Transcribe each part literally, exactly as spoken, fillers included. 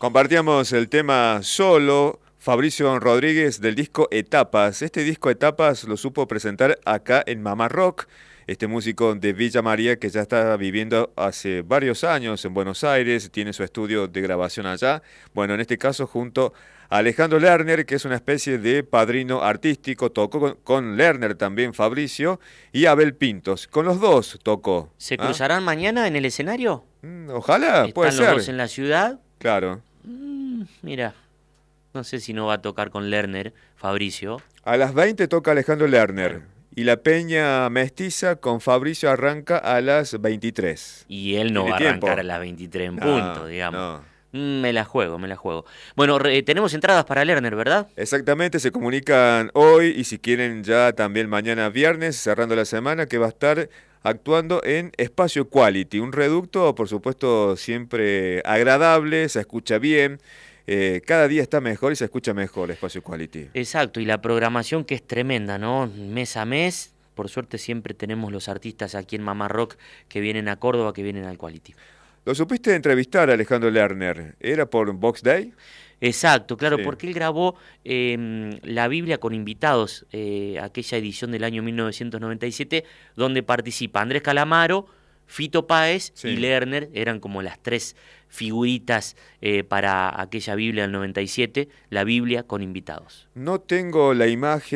Compartíamos el tema Solo, Fabricio Rodríguez, del disco Etapas. Este disco Etapas lo supo presentar acá en Mamá Rock, este músico de Villa María que ya está viviendo hace varios años en Buenos Aires, tiene su estudio de grabación allá. Bueno, en este caso junto a Alejandro Lerner, que es una especie de padrino artístico, tocó con, con Lerner también Fabricio, y Abel Pintos. Con los dos tocó. ¿Se ¿Ah? cruzarán mañana en el escenario? Mm, ojalá, puede ser. ¿Están los dos en la ciudad? Claro. Mm, mira, no sé si no va a tocar con Lerner, Fabricio. A las veinte toca Alejandro Lerner. Bueno. Y la Peña Mestiza con Fabricio arranca a las veintitrés. Y él no va a tiempo? arrancar a las veintitrés en No, punto, digamos. No. Mm, me la juego, me la juego. Bueno, re, tenemos entradas para Lerner, ¿verdad? Exactamente, se comunican hoy y si quieren ya también mañana viernes, cerrando la semana, que va a estar actuando en Espacio Quality, un reducto, por supuesto, siempre agradable, se escucha bien. Eh, cada día está mejor y se escucha mejor Espacio Quality. Exacto, y la programación que es tremenda, ¿no? Mes a mes, por suerte siempre tenemos los artistas aquí en Mamá Rock que vienen a Córdoba, que vienen al Quality. ¿Lo supiste entrevistar a Alejandro Lerner? ¿Era por Box Day? Exacto, claro, Sí. Porque él grabó eh, la Biblia con invitados, eh, aquella edición del año mil novecientos noventa y siete, donde participa Andrés Calamaro, Fito Páez Sí. y Lerner, eran como las tres figuritas eh, para aquella Biblia del noventa y siete, la Biblia con invitados. No tengo la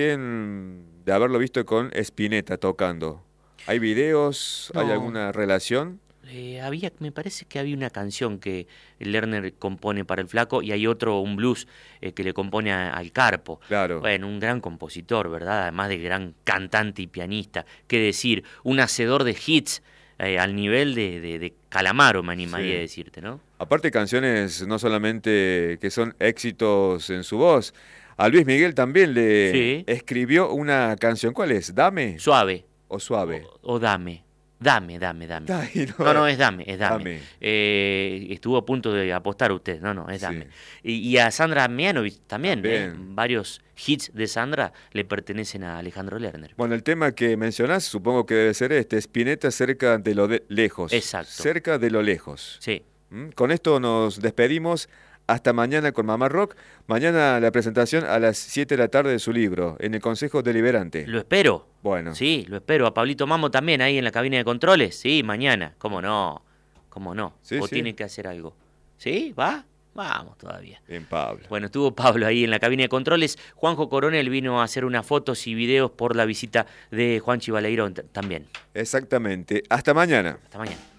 imagen de haberlo visto con Spinetta tocando. ¿Hay videos? No. ¿Hay alguna relación? Eh, había, me parece que había una canción que Lerner compone para el Flaco y hay otro, un blues, eh, que le compone a, al Carpo. Claro. Bueno, un gran compositor, ¿verdad? Además de gran cantante y pianista. Qué decir, un hacedor de hits eh, al nivel de, de, de Calamaro, me animaría Sí. a decirte, ¿no? Aparte canciones no solamente que son éxitos en su voz, a Luis Miguel también le Sí. escribió una canción. ¿Cuál es? ¿Dame? Suave. ¿O Suave? O, o Dame. Dame, dame, dame. Ay, no, No, no, es dame, es dame. Dame. Eh, estuvo a punto de apostar usted. No, no, es dame. Sí. Y, y a Sandra Mianovich también. También. Eh, varios hits de Sandra le pertenecen a Alejandro Lerner. Bueno, el tema que mencionás supongo que debe ser este, Spinetta cerca de lo de lejos. Exacto. Cerca de lo lejos. Sí. ¿Mm? Con esto nos despedimos. Hasta mañana con Mamá Rock. Mañana la presentación a las siete de la tarde de su libro, en el Consejo Deliberante. Lo espero. Bueno. Sí, lo espero. A Pablito Mamo también ahí en la cabina de controles. Sí, mañana. ¿Cómo no? ¿Cómo no? Sí, ¿O sí. tiene que hacer algo? ¿Sí? ¿Va? Vamos todavía. Bien, Pablo. Bueno, estuvo Pablo ahí en la cabina de controles. Juanjo Coronel vino a hacer unas fotos y videos por la visita de Juanchi Baleirón también. Exactamente. Hasta mañana. Hasta mañana.